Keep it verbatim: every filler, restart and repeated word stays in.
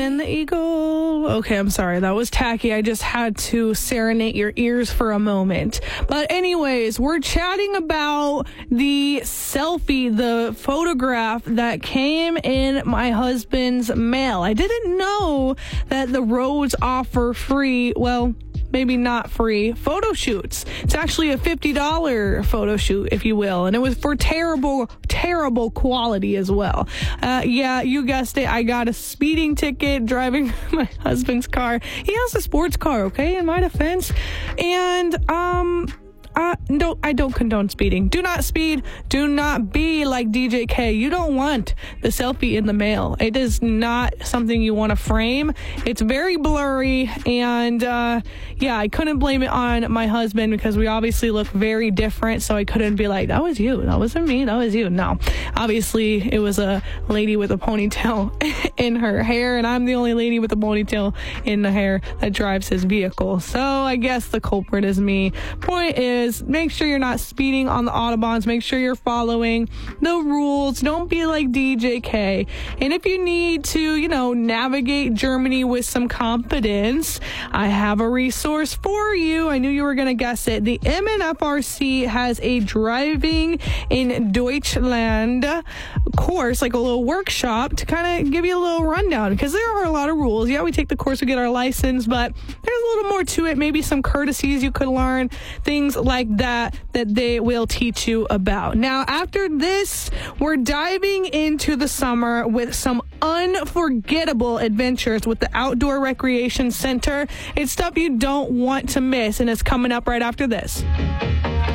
And the eagle. Okay, I'm sorry. That was tacky. I just had to serenade your ears for a moment. But anyways, we're chatting about the selfie, the photograph that came in my husband's mail. I didn't know that the roads offer free, well, maybe not free, photo shoots. It's actually a fifty dollars photo shoot, if you will. And it was for terrible, terrible quality as well. Uh, yeah, you guessed it. I got a speeding ticket driving my husband's car. He has a sports car, okay, in my defense. And, um... Uh, no, I don't condone speeding. Do not speed. Do not be like D J K. You don't want the selfie in the mail. It is not something you want to frame. It's very blurry. And, uh, yeah, I couldn't blame it on my husband because we obviously look very different. So I couldn't be like, that was you. That wasn't me. That was you. No, obviously it was a lady with a ponytail in her hair. And I'm the only lady with a ponytail in the hair that drives his vehicle. So I guess the culprit is me. Point is, make sure you're not speeding on the Autobahns. Make sure you're following the rules. Don't be like D J K. And if you need to, you know, navigate Germany with some confidence, I have a resource for you. I knew you were going to guess it. The M N F R C has a driving in Deutschland course, like a little workshop to kind of give you a little rundown because there are a lot of rules. Yeah, we take the course, we get our license, but there's a little more to it. Maybe some courtesies you could learn, things like that that they will teach you about. Now, after this, we're diving into the summer with some unforgettable adventures with the Outdoor Recreation Center. It's stuff you don't want to miss, and it's coming up right after this.